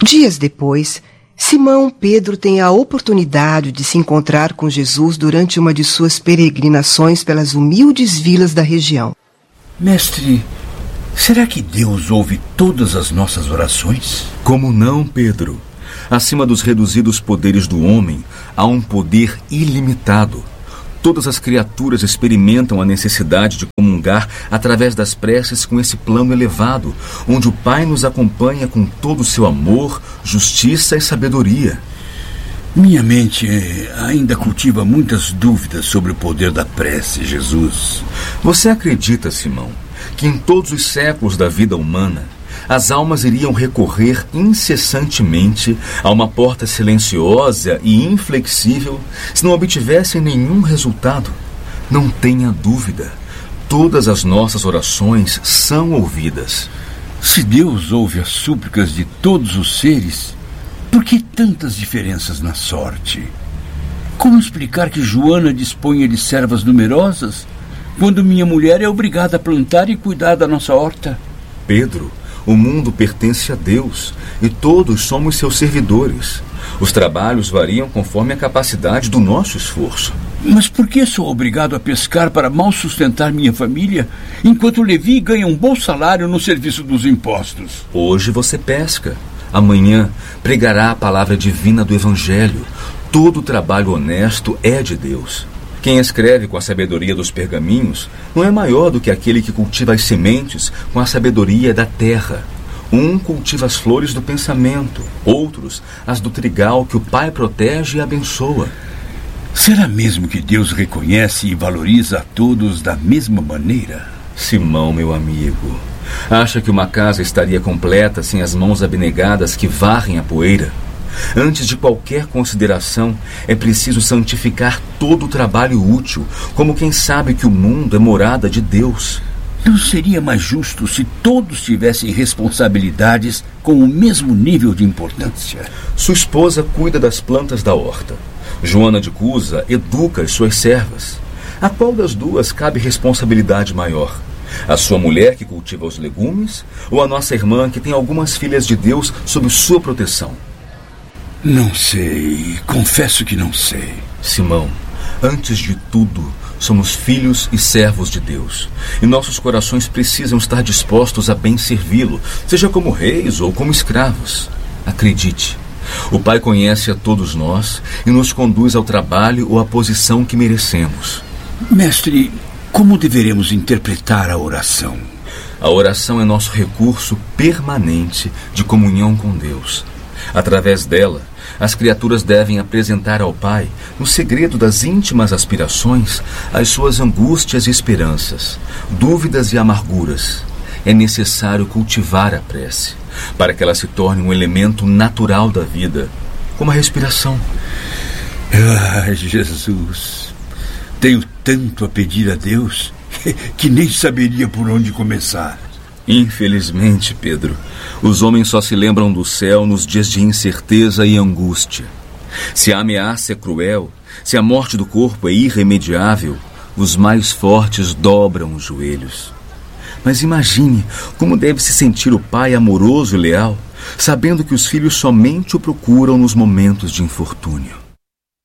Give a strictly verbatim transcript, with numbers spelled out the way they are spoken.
Dias depois, Simão Pedro tem a oportunidade de se encontrar com Jesus durante uma de suas peregrinações pelas humildes vilas da região. Mestre, será que Deus ouve todas as nossas orações? Como não, Pedro? Acima dos reduzidos poderes do homem, há um poder ilimitado. Todas as criaturas experimentam a necessidade de comungar através das preces com esse plano elevado, onde o Pai nos acompanha com todo o seu amor, justiça e sabedoria. Minha mente ainda cultiva muitas dúvidas sobre o poder da prece, Jesus. Você acredita, Simão, que em todos os séculos da vida humana, as almas iriam recorrer incessantemente a uma porta silenciosa e inflexível se não obtivessem nenhum resultado? Não tenha dúvida, todas as nossas orações são ouvidas. Se Deus ouve as súplicas de todos os seres, por que tantas diferenças na sorte? Como explicar que Joana disponha de servas numerosas, quando minha mulher é obrigada a plantar e cuidar da nossa horta? Pedro, o mundo pertence a Deus e todos somos seus servidores. Os trabalhos variam conforme a capacidade do nosso esforço. Mas por que sou obrigado a pescar para mal sustentar minha família, enquanto Levi ganha um bom salário no serviço dos impostos? Hoje você pesca. Amanhã pregará a palavra divina do Evangelho. Todo trabalho honesto é de Deus. Quem escreve com a sabedoria dos pergaminhos não é maior do que aquele que cultiva as sementes com a sabedoria da terra. Um cultiva as flores do pensamento, outros as do trigal que o Pai protege e abençoa. Será mesmo que Deus reconhece e valoriza a todos da mesma maneira? Simão, meu amigo, acha que uma casa estaria completa sem as mãos abnegadas que varrem a poeira? Antes de qualquer consideração, é preciso santificar todo o trabalho útil, como quem sabe que o mundo é morada de Deus. Não seria mais justo se todos tivessem responsabilidades com o mesmo nível de importância? Sua esposa cuida das plantas da horta. Joana de Cusa educa as suas servas. A qual das duas cabe responsabilidade maior? A sua mulher que cultiva os legumes ou a nossa irmã que tem algumas filhas de Deus sob sua proteção? Não sei, confesso que não sei. Simão, antes de tudo, somos filhos e servos de Deus. E nossos corações precisam estar dispostos a bem servi-lo, seja como reis ou como escravos. Acredite, o Pai conhece a todos nós e nos conduz ao trabalho ou à posição que merecemos. Mestre, como deveremos interpretar a oração? A oração é nosso recurso permanente de comunhão com Deus. Através dela, as criaturas devem apresentar ao Pai, no segredo das íntimas aspirações, as suas angústias e esperanças, dúvidas e amarguras. É necessário cultivar a prece, para que ela se torne um elemento natural da vida, como a respiração. Ai, Jesus, tenho tanto a pedir a Deus que nem saberia por onde começar. Infelizmente, Pedro, os homens só se lembram do céu nos dias de incerteza e angústia. Se a ameaça é cruel, se a morte do corpo é irremediável, os mais fortes dobram os joelhos. Mas imagine como deve se sentir o pai amoroso e leal, sabendo que os filhos somente o procuram nos momentos de infortúnio.